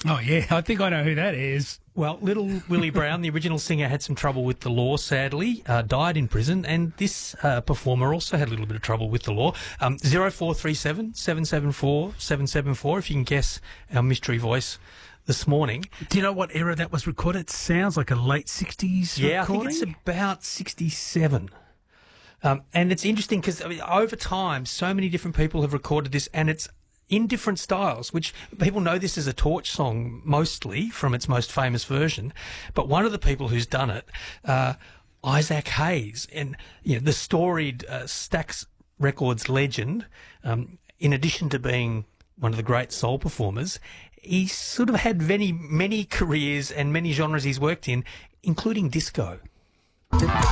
Oh, yeah, I think I know who that is. Well, Little Willie Brown, the original singer, had some trouble with the law, sadly, died in prison, and this performer also had a little bit of trouble with the law. 0437 774 774, if you can guess our mystery voice this morning. Do you know what era that was recorded? It sounds like a late 60s Yeah, recording. I think it's about 67. And it's interesting because over time, so many different people have recorded this, and it's in different styles, which people know this is a Torch song mostly from its most famous version. But one of the people who's done it, Isaac Hayes, and the storied Stax Records legend, in addition to being one of the great soul performers, he sort of had many careers and many genres he's worked in, including disco.